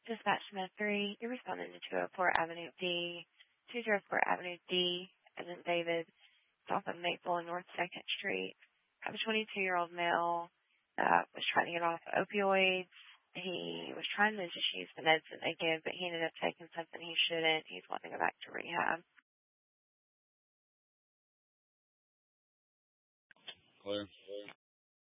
Dispatch Smith 3, you responded to 204 Avenue D, 204 Avenue D, as in David, south of Maple and North 2nd Street. I have a 22-year-old male that was trying to get off opioids. He was trying to just use the meds that they give, but he ended up taking something he shouldn't. He's wanting to go back to rehab. Clear.